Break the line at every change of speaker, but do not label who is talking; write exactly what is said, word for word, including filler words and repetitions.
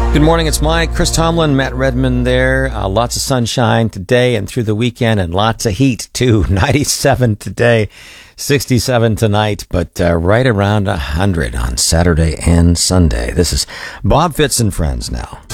Good morning, it's Mike. Chris Tomlin, Matt Redman there. Uh, lots of sunshine today and through the weekend, and lots of heat too. ninety-seven today, sixty-seven tonight, but uh, right around one hundred on Saturday and Sunday. This is Bob Fitz and Friends now.